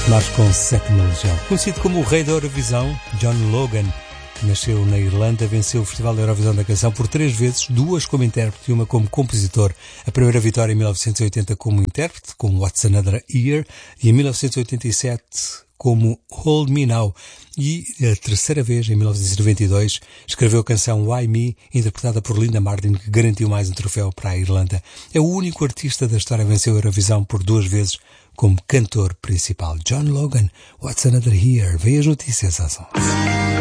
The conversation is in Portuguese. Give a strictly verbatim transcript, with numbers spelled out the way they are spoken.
Bruno Mars com Sétima Legião. Conhecido como o rei da Eurovisão, John Logan nasceu na Irlanda, venceu o Festival da Eurovisão da Canção por três vezes, duas como intérprete e uma como compositor. A primeira vitória em mil novecentos e oitenta como intérprete, com What's Another Year, e em mil novecentos e oitenta e sete como Hold Me Now. E a terceira vez, em mil novecentos e noventa e dois, escreveu a canção Why Me, interpretada por Linda Martin, que garantiu mais um troféu para a Irlanda. É o único artista da história a vencer a Eurovisão por duas vezes como cantor principal. John Logan, What's Another Year? Veio as notícias, Ação.